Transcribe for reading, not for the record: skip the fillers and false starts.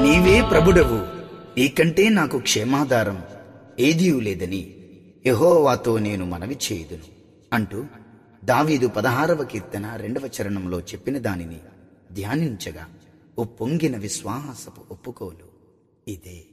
నీవే ప్రభుడవు, నీకంటే నాకు క్షేమాధారం ఏదియూ లేదని యెహోవాతో నేను మనవి చేయుదును అంటూ దావీదు 16వ కీర్తన 2వ చరణంలో చెప్పిన దానిని ధ్యానించగా ఉప్పొంగిన విశ్వాసపు ఒప్పుకోలు ఇదే.